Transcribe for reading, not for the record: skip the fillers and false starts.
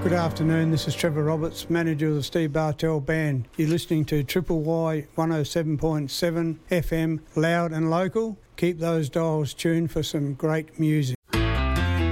Good afternoon, this is Trevor Roberts, manager of the Steve Bartell Band. You're listening to Triple Y 107.7 FM, loud and local. Keep those dials tuned for some great music.